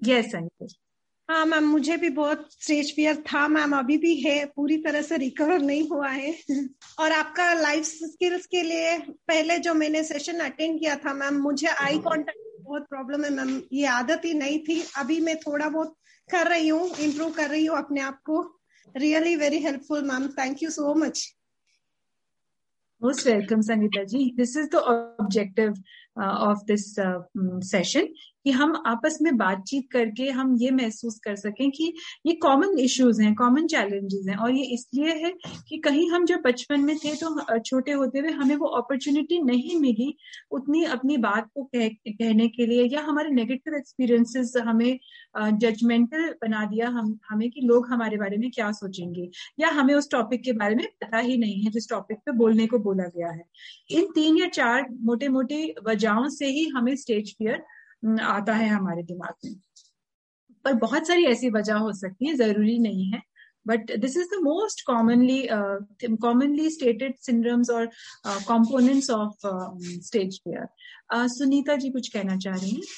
Yes Sangeeta. हाँ ma'am, मुझे भी बहुत स्टेज फियर था मैम, अभी भी है, पूरी तरह से रिकवर नहीं हुआ है। और आपका लाइफ स्किल्स के लिए पहले जो मैंने सेशन अटेंड किया था मैम, मुझे आई कांटेक्ट बहुत प्रॉब्लम है मैम, ये आदत ही नहीं थी, अभी मैं थोड़ा बहुत कर रही हूँ, इम्प्रूव कर रही हूँ अपने आप को। Really very helpful ma'am, thank you so much. Most welcome Sangeeta ji. This is the objective of this session कि हम आपस में बातचीत करके हम ये महसूस कर सकें कि ये कॉमन इश्यूज हैं, कॉमन चैलेंजेस हैं। और ये इसलिए है कि कहीं हम जब बचपन में थे तो छोटे होते हुए हमें वो अपॉर्चुनिटी नहीं मिली उतनी अपनी बात को कहने के लिए, या हमारे नेगेटिव एक्सपीरियंसेस हमें जजमेंटल बना दिया हमें कि लोग हमारे बारे में क्या सोचेंगे, या हमें उस टॉपिक के बारे में पता ही नहीं है जिस टॉपिक पे बोलने को बोला गया है। इन 3 या 4 मोटे मोटे वजहों से ही हमें स्टेज फियर आता है हमारे दिमाग में। पर बहुत सारी ऐसी वजह हो सकती है, जरूरी नहीं है, but this is the most commonly stated syndromes और components of stage fear. Sunita ji कुछ कहना चाह रही हैं?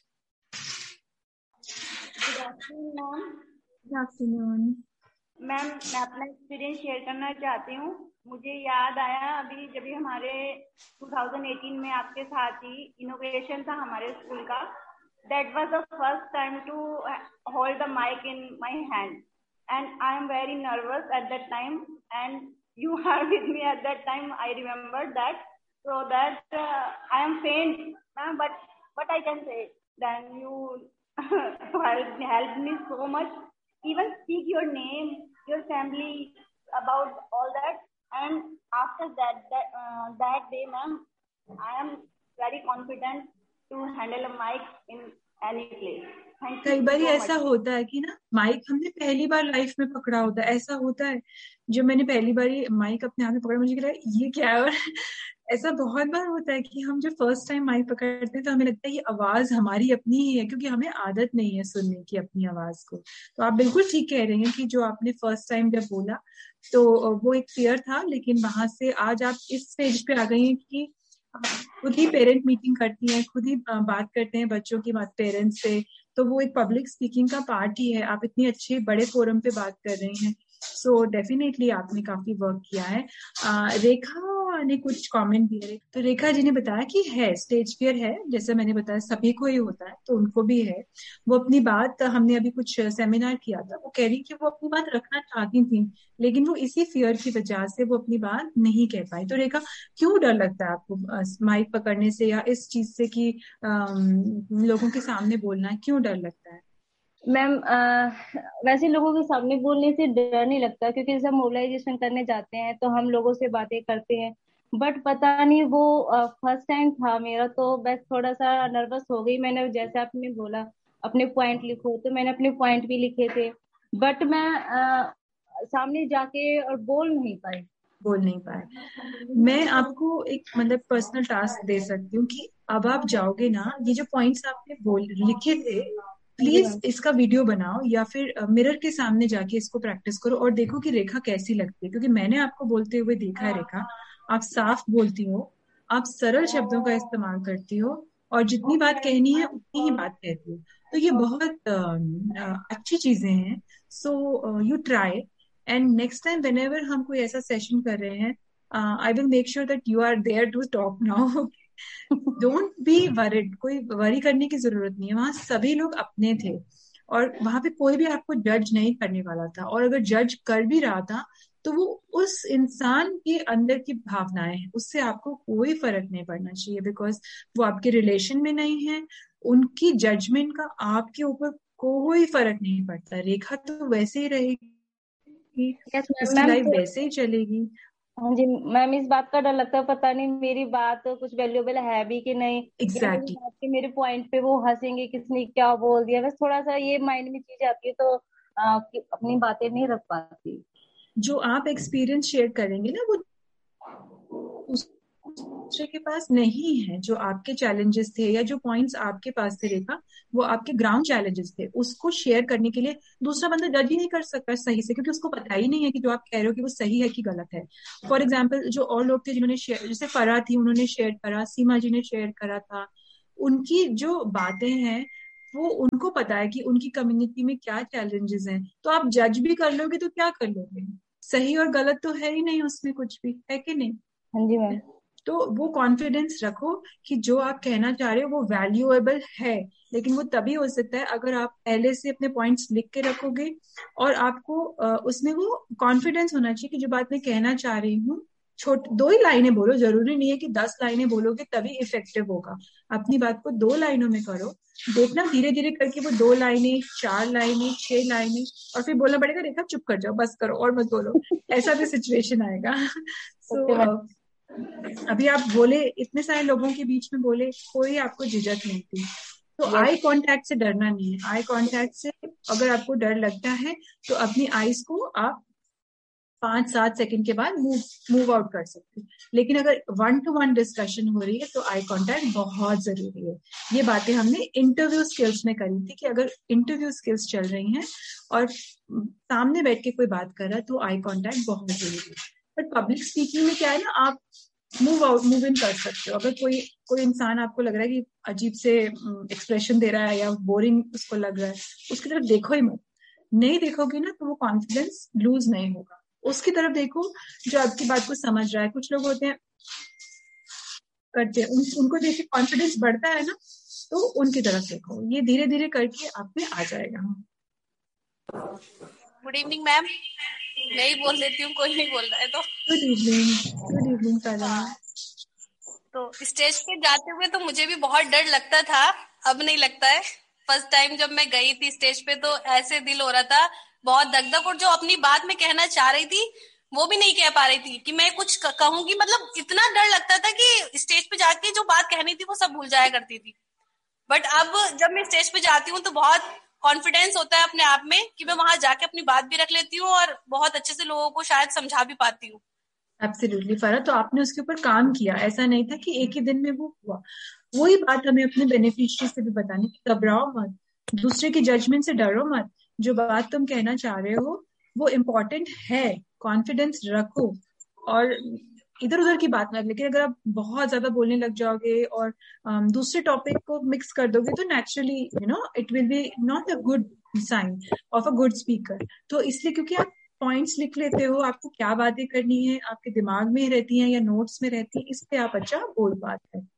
गुड आफ्टरनून मैम, मैं अपना एक्सपीरियंस शेयर करना चाहती हूँ। मुझे याद आया अभी जब भी हमारे 2018 में आपके साथ ही इनोग्रेशन था हमारे स्कूल का। That was the first time to hold the mic in my hand and I am very nervous at that time and you are with me at that time. I remember that. So that I am faint, but I can say then you helped me so much. Even speak your name, your family, about all that. And after that day, ma'am, I am very confident to handle a mic in any place. कई बार ऐसा होता है कि ना mic हमने पहली बार life में पकड़ा होता है। ऐसा होता है जब मैंने पहली बार माइक अपने हाथ में पकड़ा, मुझे लगा ये क्या है। और ऐसा बहुत बार होता है कि हम जब फर्स्ट टाइम माइक पकड़ते हैं तो हमें लगता है ये आवाज हमारी अपनी ही है, क्योंकि हमें आदत नहीं है सुनने की अपनी आवाज को। तो आप बिल्कुल ठीक कह रही हैं कि जो आपने फर्स्ट टाइम जब बोला तो वो एक फियर था, लेकिन वहां से आज आप इस स्टेज पे आ गई हैं कि खुद ही पेरेंट मीटिंग करती हैं, खुद ही बात करते हैं बच्चों की बात पेरेंट्स से। तो वो एक पब्लिक स्पीकिंग का पार्ट ही है। आप इतनी अच्छे बड़े फोरम पे बात कर रही हैं, सो डेफिनेटली आपने काफी वर्क किया है। रेखा ने कुछ कमेंट दिए। तो रेखा जी ने बताया कि है स्टेज फियर है, जैसे मैंने बताया सभी को ही होता है, तो उनको भी है। वो अपनी बात, हमने अभी कुछ सेमिनार किया था, वो कह रही कि वो अपनी बात रखना चाहती थी लेकिन वो इसी फियर की वजह से वो अपनी बात नहीं कह पाई। तो रेखा, क्यों डर लगता है आपको माइक पकड़ने से या इस चीज से कि लोगों के सामने बोलना है, क्यों डर लगता है? मैम, वैसे लोगों के सामने बोलने से डर नहीं लगता, क्योंकि जैसे हम मोबिलाइजेशन करने जाते हैं तो हम लोगों से बातें करते हैं। बट पता नहीं वो फर्स्ट टाइम था मेरा, तो बस थोड़ा सा नर्वस हो गई। मैंने जैसे आपने बोला अपने पॉइंट लिखो, तो मैंने अपने पॉइंट भी लिखे थे, बट मैं सामने जाके और बोल नहीं पाए। मैं आपको एक मतलब पर्सनल टास्क दे सकती हूँ कि अब आप जाओगे ना, ये जो पॉइंट्स आपने लिखे थे, प्लीज इसका वीडियो बनाओ या फिर मिरर के सामने जाके इसको प्रैक्टिस करो और देखो कि रेखा कैसी लगती है। क्योंकि मैंने आपको बोलते हुए देखा है रेखा, आप साफ बोलती हो, आप सरल शब्दों का इस्तेमाल करती हो और जितनी बात कहनी है उतनी ही बात कहती हो। तो ये बहुत अच्छी चीजें हैं। So you try, and next time whenever हम कोई ऐसा सेशन कर रहे हैं, I will make sure that you are there to talk now. Don't be worried, कोई वरी करने की जरूरत नहीं है। वहां सभी लोग अपने थे और वहां पे कोई भी आपको जज नहीं करने वाला था, और अगर जज कर भी रहा था तो वो उस इंसान के अंदर की भावनाएं हैं, उससे आपको कोई फर्क नहीं पड़ना चाहिए, बिकॉज वो आपके रिलेशन में नहीं है। उनकी जजमेंट का आपके ऊपर कोई फर्क नहीं पड़ता। रेखा तो वैसे ही रहेगी, उसकी लाइफ वैसे ही चलेगी। हाँ जी मैम, इस बात का डर लगता है, पता नहीं मेरी बात कुछ वैल्यूएबल है भी कि नहीं। एग्जैक्टली मेरे पॉइंट पे वो हंसेंगे, किसने क्या बोल दिया, बस थोड़ा सा ये माइंड में चीज आती है, तो अपनी बातें नहीं रख पाती। जो आप एक्सपीरियंस शेयर करेंगे ना, वो दूसरे के पास नहीं है। जो आपके चैलेंजेस थे या जो पॉइंट्स आपके पास थे रेखा, वो आपके ग्राउंड चैलेंजेस थे। उसको शेयर करने के लिए दूसरा बंदा जज ही नहीं कर सकता सही से, क्योंकि उसको पता ही नहीं है कि जो आप कह रहे हो कि वो सही है कि गलत है। फॉर एग्जाम्पल, जो और लोग थे जिन्होंने शेयर, जैसे फराह थी, उन्होंने शेयर करा, सीमा जी ने शेयर करा था, उनकी जो बातें हैं वो उनको पता है कि उनकी कम्युनिटी में क्या चैलेंजेस हैं। तो आप जज भी कर लोगे तो क्या कर लोगे, सही और गलत तो है ही नहीं उसमें कुछ भी, है कि नहीं। हाँ जी मैम। तो वो कॉन्फिडेंस रखो कि जो आप कहना चाह रहे हो वो वैल्यूएबल है, लेकिन वो तभी हो सकता है अगर आप पहले से अपने पॉइंट्स लिख के रखोगे, और आपको उसमें वो कॉन्फिडेंस होना चाहिए कि जो बात मैं कहना चाह रही हूँ, 2 ही लाइनें बोलो, जरूरी नहीं है कि 10 लाइनें बोलोगे तभी इफेक्टिव होगा। अपनी बात को 2 लाइनों में करो, देखना धीरे धीरे करके वो 2 लाइनें, 4 लाइनें, 6 लाइनें, और फिर बोलना पड़ेगा रेखा चुप कर जाओ, बस करो और मत बोलो, ऐसा भी सिचुएशन आएगा। सो अभी आप बोले, इतने सारे लोगों के बीच में बोले, कोई आपको झिझक नहीं थी, तो आई कांटेक्ट से डरना नहीं है। आई कांटेक्ट से अगर आपको डर लगता है तो अपनी आईज को आप 5-7 सेकंड के बाद मूव आउट कर सकते हैं, लेकिन अगर 1-to-1 डिस्कशन हो रही है तो आई कांटेक्ट बहुत जरूरी है। ये बातें हमने इंटरव्यू स्किल्स में करी थी कि अगर इंटरव्यू स्किल्स चल रही हैं और सामने बैठ के कोई बात कर रहा है तो आई कांटेक्ट बहुत जरूरी है। बट पब्लिक स्पीकिंग में क्या है ना, आप मूव इन कर सकते हो। अगर कोई इंसान आपको लग रहा है कि अजीब से एक्सप्रेशन दे रहा है या बोरिंग उसको लग रहा है, उसकी तरफ देखो ही मत। नहीं देखोगे ना तो वो कॉन्फिडेंस लूज नहीं होगा। उसकी तरफ देखो जो आपकी बात को समझ रहा है। कुछ लोग होते हैं करते हैं, उनको देख के कॉन्फिडेंस बढ़ता है ना, तो उनकी तरफ देखो। ये धीरे धीरे करके आप में आ जाएगा। गुड इवनिंग मैम, मैं ही बोल देती हूँ, कोई नहीं बोल रहा है तो। गुड इवनिंग सारा। तो स्टेज पे जाते हुए तो मुझे भी बहुत डर लगता था, अब नहीं लगता है। फर्स्ट टाइम जब मैं गई थी स्टेज पे तो ऐसे दिल हो रहा था, बहुत दगदग, और जो अपनी बात में कहना चाह रही थी वो भी नहीं कह पा रही थी कि मैं कुछ कहूंगी। मतलब इतना डर लगता था कि स्टेज पे जाके जो बात कहनी थी वो सब भूल जाया करती थी। बट अब जब मैं स्टेज पे जाती हूँ तो बहुत कॉन्फिडेंस होता है अपने आप में कि मैं वहां जाके अपनी बात भी रख लेती हूँ और बहुत अच्छे से लोगों को शायद समझा भी पाती हूँ। एब्सोल्युटली फरा, तो आपने उसके ऊपर काम किया, ऐसा नहीं था कि एक ही दिन में वो हुआ। वही बात हमें अपने बेनिफिशियरी से भी बतानी कि घबराओ मत, दूसरे की जजमेंट से डरो मत। जो बात तुम कहना चाह रहे हो वो इम्पोर्टेंट है, कॉन्फिडेंस रखो और इधर उधर की बात मत। लेकिन अगर आप बहुत ज्यादा बोलने लग जाओगे और दूसरे टॉपिक को मिक्स कर दोगे तो naturally it will be not a good sign of a good speaker. तो इसलिए क्योंकि आप पॉइंट्स लिख लेते हो, आपको क्या बातें करनी है आपके दिमाग में रहती हैं या नोट्स में रहती हैं, इसलिए आप अच्छा बोल पाते हैं।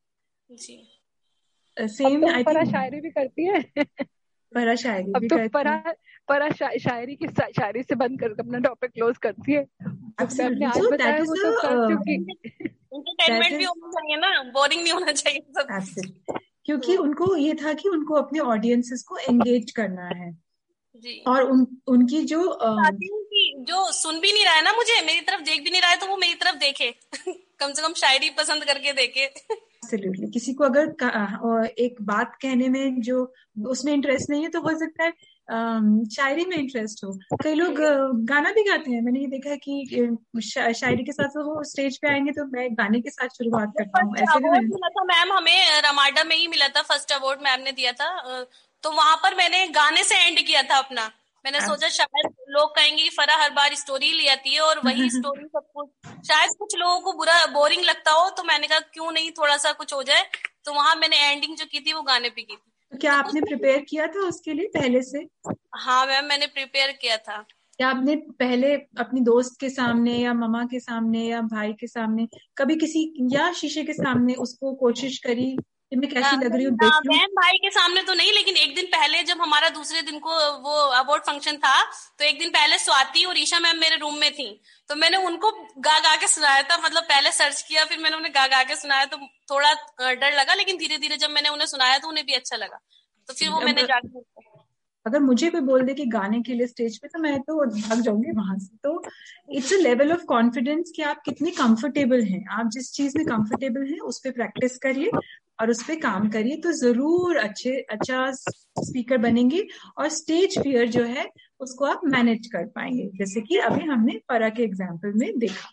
सेम आई थिंक शायरी भी करती है। परा शायरी अब भी तो करती है। शायरी से बंद कर अपना टॉपिक क्लोज करती है। तो हमने आज बताया वो तो कर चुकी। एंटरटेनमेंट भी होना चाहिए ना, बोरिंग नहीं होना चाहिए सब। क्योंकि उनको ये था कि उनको अपने ऑडियंसेस को एंगेज करना है जी। और उनकी जो जो सुन भी नहीं रहा है ना, मुझे मेरी तरफ देख भी नहीं रहा है, तो वो मेरी तरफ देखे कम से कम शायरी पसंद करके देखे। एब्सोल्युटली। किसी को अगर एक बात कहने में जो उसमें इंटरेस्ट नहीं है तो हो सकता है शायरी में इंटरेस्ट हो। कई लोग गाना भी गाते हैं, मैंने ये देखा है कि शायरी के साथ वो स्टेज पे आएंगे तो मैं गाने के साथ शुरुआत करता हूँ। ऐसे भी मिला था मैम, हमें रमाडा में ही मिला था, फर्स्ट अवार्ड मैम ने दिया था, तो वहां पर मैंने गाने से एंड किया था अपना। मैंने सोचा शायद लोग कहेंगे कि फरा हर बार स्टोरी ले आती है और वही स्टोरी सब कुछ, शायद कुछ लोगों को बुरा बोरिंग लगता हो, तो मैंने कहा क्यों नहीं थोड़ा सा कुछ हो जाए। तो वहां मैंने एंडिंग जो की थी वो गाने पे की थी। तो क्या आपने प्रिपेयर किया था उसके लिए पहले से? हाँ मैम, मैंने प्रिपेयर किया था। क्या आपने पहले अपनी दोस्त के सामने या ममा के सामने या भाई के सामने कभी किसी या शीशे के सामने उसको कोशिश करी कि मैं कैसी लग रही हूँ देख लूं? बहन भाई के सामने तो नहीं, लेकिन एक दिन पहले जब हमारा दूसरे दिन को वो अवार्ड फंक्शन था, तो एक दिन पहले स्वाति और ईशा मैम मेरे रूम में थी, तो मैंने उनको गा गा के सुनाया था। मतलब पहले सर्च किया, फिर मैंने उन्हें गा गा के सुनाया, तो थोड़ा डर लगा, लेकिन धीरे धीरे जब मैंने उन्हें सुनाया तो उन्हें भी अच्छा लगा, तो फिर वो मैंने जाके। अगर मुझे कोई बोल दे कि गाने के लिए स्टेज पे, तो मैं तो भाग जाऊंगी वहां से। तो it's a level of confidence कि आप कितने कंफर्टेबल हैं। आप जिस चीज में कंफर्टेबल हैं उस पर प्रैक्टिस करिए और उस पर काम करिए, तो जरूर अच्छा स्पीकर बनेंगे और स्टेज फियर जो है उसको आप मैनेज कर पाएंगे, जैसे कि अभी हमने परा के एग्जाम्पल में देखा।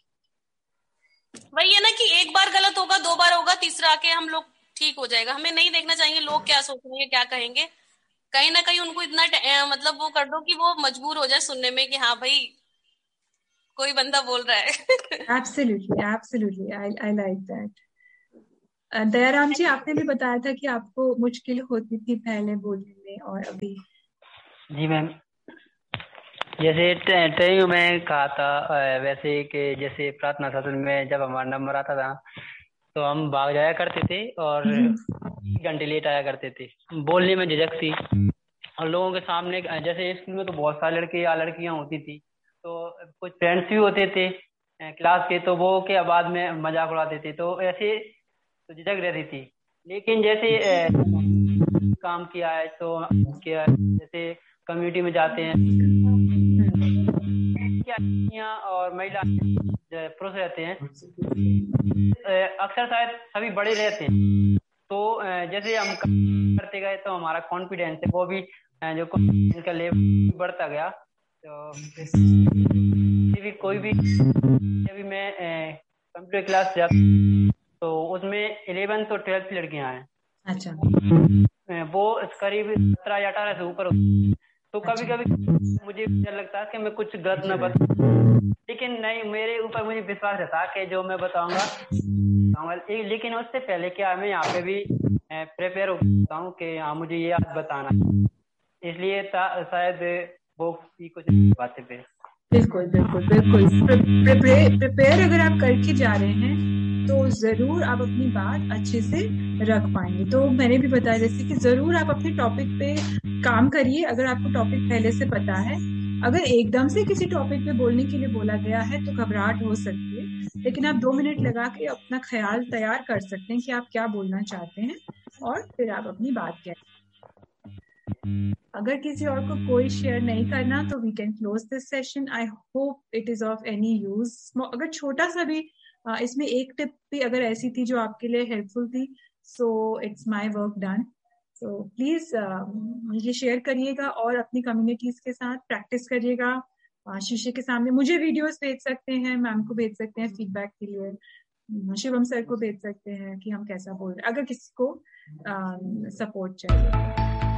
वही है ना कि एक बार गलत होगा, 2 बार होगा, तीसरा आके हम लोग ठीक हो जाएगा। हमें नहीं देखना चाहिए लोग क्या सोचेंगे क्या कहेंगे, कहीं ना कहीं उनको इतना मतलब वो कर दो कि वो मजबूर हो जाए सुनने में कि हाँ भाई कोई बंदा बोल रहा है। Absolutely I like that. Dayaram जी, आपने भी बताया था कि आपको मुश्किल होती थी पहले बोलने में और अभी? जी मैम, जैसे ट्रेनिंग में कहा था वैसे कि जैसे प्रार्थना सत्र में जब हमारा नंबर आता था तो हम भाग जाया करते थे और घंटे लेट आया करते थे। बोलने में झिझक थी और लोगों के सामने, जैसे स्कूल में तो बहुत सारे लड़के या लड़कियां होती थी, तो कुछ फ्रेंड्स भी होते थे क्लास के, तो वो के बाद में मजाक उड़ाते थे, तो ऐसे तो झिझक रहती थी। लेकिन जैसे काम किया है तो क्या, जैसे कम्युनिटी में जाते हैं, क्या और महिला पुरुष रहते हैं, अक्सर शायद सभी बड़े रहते हैं, तो जैसे हम करते गए तो हमारा कॉन्फिडेंस है वो भी जो कॉन्फिडेंस का लेवल बढ़ता गया। तो भी कोई भी, अभी मैं कंप्यूटर क्लास जाता तो उसमें 11th और 12th लड़कियां हैं। अच्छा। वो करीब 17 या 18 से ऊपर, तो कभी कभी मुझे डर लगता है कि मैं कुछ गलत न बताऊं, लेकिन नहीं, मेरे ऊपर मुझे विश्वास रहता कि जो मैं बताऊंगा। लेकिन उससे पहले क्या मैं यहाँ पे भी प्रिपेयर होता हूँ कि हाँ मुझे ये आज बताना, इसलिए शायद वो भी कुछ बातें पे। बिल्कुल बिल्कुल बिल्कुल प्रिपेयर अगर आप करके जा रहे हैं तो जरूर आप अपनी बात अच्छे से रख पाएंगे। तो मैंने भी बताया जैसे कि जरूर आप अपने टॉपिक पे काम करिए अगर आपको टॉपिक पहले से पता है। अगर एकदम से किसी टॉपिक पे बोलने के लिए बोला गया है तो घबराहट हो सकती है, लेकिन आप 2 मिनट लगा के अपना ख्याल तैयार कर सकते हैं कि आप क्या बोलना चाहते हैं और फिर आप अपनी बात कहें। अगर किसी और को कोई शेयर नहीं करना तो we can close this session. I hope it is of any use. अगर छोटा सा भी इसमें एक टिप भी अगर ऐसी थी जो आपके लिए हेल्पफुल थी, so it's my work done. So please ये शेयर करिएगा और अपनी कम्युनिटीज के साथ प्रैक्टिस करिएगा। शीशे के सामने मुझे वीडियोस भेज सकते हैं, मैम को भेज सकते हैं फीडबैक के लिए, शिवम सर को भेज सकते हैं कि हम कैसा बोल रहे हैं अगर किसी को सपोर्ट चाहिए।